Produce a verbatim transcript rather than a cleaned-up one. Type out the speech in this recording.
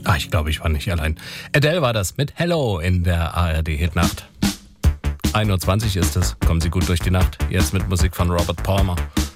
Ah, ich glaube, ich war nicht allein. Adele war das mit Hello in der A R D-Hitnacht. ein Uhr zwanzig ist es. Kommen Sie gut durch die Nacht. Jetzt mit Musik von Robert Palmer.